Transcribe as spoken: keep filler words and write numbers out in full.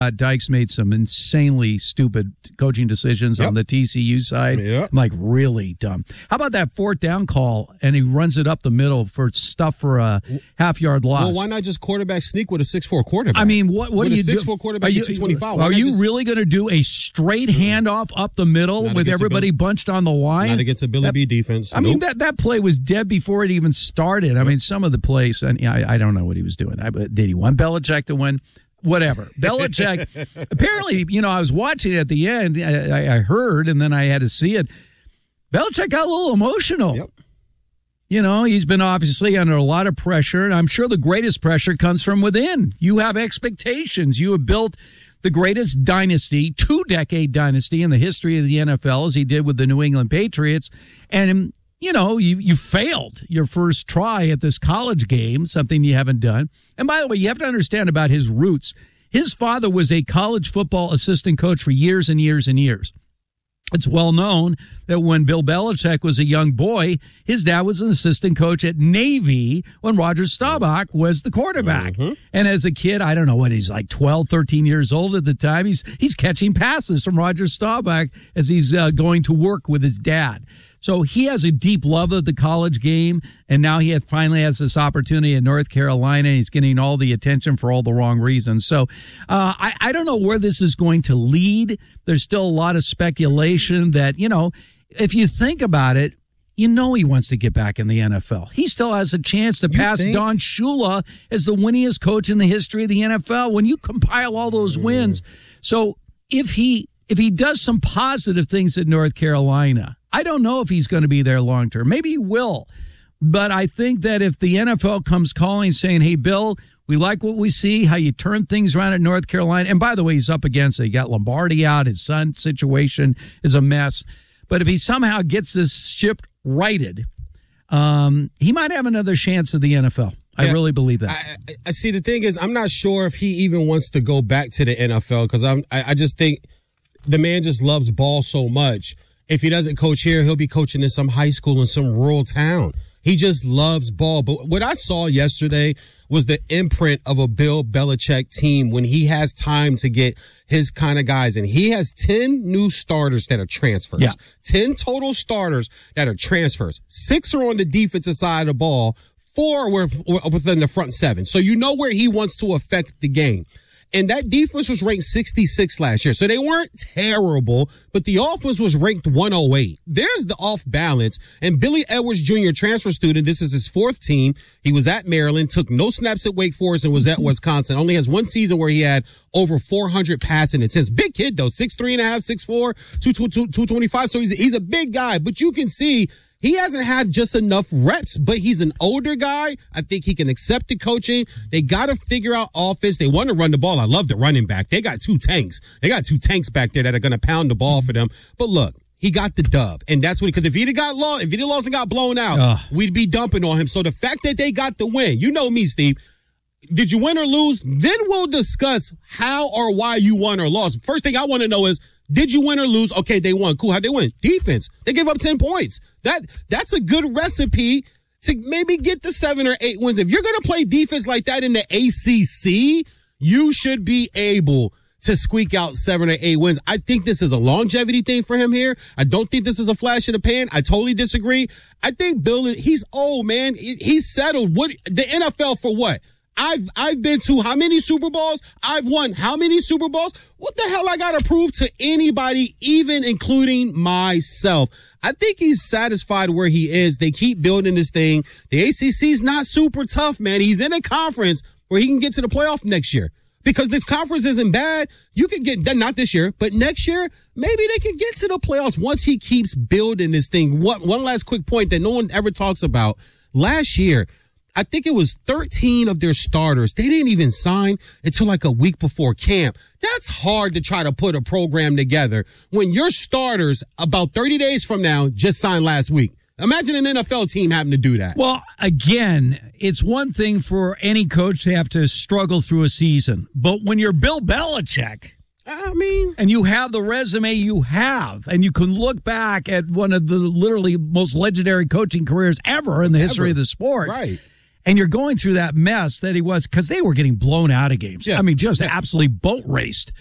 Uh, Dykes made some insanely stupid coaching decisions yep. on the T C U side. Yep. Like, really dumb. How about that fourth down call, and he runs it up the middle for stuff for a half-yard loss? Well, why not just quarterback sneak with a six four quarterback? I mean, what, what with do you a do? six four quarterback, are you, two twenty-five. Are you just... really going to do a straight handoff up the middle not with everybody Bill... bunched on the line? Not against a Billy that, B defense. I nope. mean, that, that play was dead before it even started. I yep. mean, some of the plays, and yeah, I, I don't know what he was doing. I, did he want Belichick to win? Whatever. Belichick, apparently, you know, I was watching it at the end. I, I heard, and then I had to see it. Belichick got a little emotional. Yep. You know, he's been obviously under a lot of pressure, and I'm sure the greatest pressure comes from within. You have expectations. You have built the greatest dynasty, two-decade dynasty in the history of the N F L, as he did with the New England Patriots, and you know, you, you failed your first try at this college game, something you haven't done. And by the way, you have to understand about his roots. His father was a college football assistant coach for years and years and years. It's well known that when Bill Belichick was a young boy, his dad was an assistant coach at Navy when Roger Staubach was the quarterback. Mm-hmm. And as a kid, I don't know what he's like, twelve, thirteen years old at the time, he's he's catching passes from Roger Staubach as he's uh, going to work with his dad. So he has a deep love of the college game, and now he has, finally has this opportunity in North Carolina. And he's getting all the attention for all the wrong reasons. So uh, I, I don't know where this is going to lead. There's still a lot of speculation that, you know, if you think about it, you know he wants to get back in the N F L. He still has a chance to you pass think? Don Shula as the winningest coach in the history of the N F L when you compile all those mm. wins. So if he if he does some positive things at North Carolina, I don't know if he's going to be there long term. Maybe he will. But I think that if the N F L comes calling saying, hey, Bill, we like what we see, how you turn things around at North Carolina. And by the way, he's up against it. He got Lombardi out. His son's situation is a mess. But if he somehow gets this ship righted, um, he might have another chance at the N F L. I yeah, really believe that. I, I see. The thing is, I'm not sure if he even wants to go back to the N F L because I'm. I, I just think the man just loves ball so much. If he doesn't coach here, he'll be coaching in some high school in some rural town. He just loves ball. But what I saw yesterday was the imprint of a Bill Belichick team when he has time to get his kind of guys in. He has ten new starters that are transfers. Yeah. ten total starters that are transfers. Six are on the defensive side of the ball. Four were within the front seven. So you know where he wants to affect the game. And that defense was ranked sixty-six last year. So they weren't terrible, but the offense was ranked one oh eight. There's the off balance. And Billy Edwards Junior, transfer student, this is his fourth team. He was at Maryland, took no snaps at Wake Forest, and was at Wisconsin. Only has one season where he had over four hundred passing attempts. Big kid, though, six three and a half, six four, two twenty-five. So he's, he's a big guy. But you can see he hasn't had just enough reps, but he's an older guy. I think he can accept the coaching. They got to figure out offense. They want to run the ball. I love the running back. They got two tanks. They got two tanks back there that are going to pound the ball for them. But look, he got the dub. And that's what, because if he'd have got lost, if he'd have lost and got blown out, uh. we'd be dumping on him. So the fact that they got the win, you know me, Steve. Did you win or lose? Then we'll discuss how or why you won or lost. First thing I want to know is, did you win or lose? Okay, they won. Cool. How'd they win? Defense. They gave up ten points. That That's a good recipe to maybe get the seven or eight wins. If you're going to play defense like that in the A C C, you should be able to squeak out seven or eight wins. I think this is a longevity thing for him here. I don't think this is a flash in the pan. I totally disagree. I think Bill, he's old, man. He's settled. What the N F L for what? I've I've been to how many Super Bowls? I've won how many Super Bowls? What the hell I got to prove to anybody, even including myself? I think he's satisfied where he is. They keep building this thing. The A C C's not super tough, man. He's in a conference where he can get to the playoff next year. Because this conference isn't bad. You could get, not this year, but next year, maybe they can get to the playoffs once he keeps building this thing. One, one last quick point that no one ever talks about. Last year, I think it was thirteen of their starters. They didn't even sign until like a week before camp. That's hard to try to put a program together when your starters about thirty days from now just signed last week. Imagine an N F L team having to do that. Well, again, it's one thing for any coach to have to struggle through a season. But when you're Bill Belichick, I mean, and you have the resume you have, and you can look back at one of the literally most legendary coaching careers ever in the history ever. of the sport. Right. and you're going through that mess that he was, because they were getting blown out of games. Yeah. I mean, just Yeah. absolutely boat raced